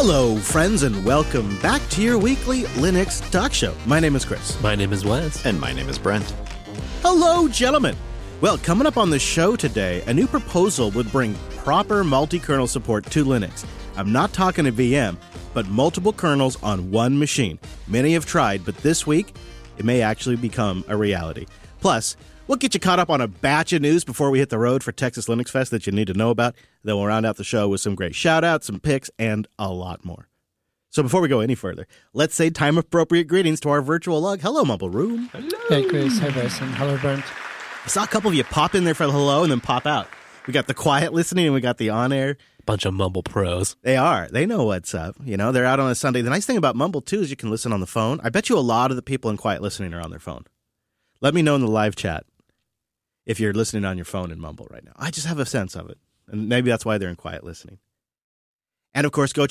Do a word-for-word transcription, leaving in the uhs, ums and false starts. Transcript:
Hello, friends, and welcome back to your weekly Linux talk show. My name is Chris. My name is Wes. And my name is Brent. Hello, gentlemen. Well, coming up on the show today, a new proposal would bring proper multi-kernel support to Linux. I'm not talking a V M, but multiple kernels on one machine. Many have tried, but this week, it may actually become a reality. Plus, we'll get you caught up on a batch of news before we hit the road for Texas Linux Fest that you need to know about. Then we'll round out the show with some great shout-outs, some picks, and a lot more. So before we go any further, let's say time-appropriate greetings to our virtual log. Hello, Mumble Room. Hello. Hey, Chris. Hi, Bryson. Hello, Brent. I saw a couple of you pop in there for the hello and then pop out. We got the quiet listening and we got the on-air. Bunch of Mumble pros. They are. They know what's up. You know, they're out on a Sunday. The nice thing about Mumble, too, is you can listen on the phone. I bet you a lot of the people in quiet listening are on their phone. Let me know in the live chat if you're listening on your phone in Mumble right now. I just have a sense of it. And maybe that's why they're in quiet listening. And, of course, go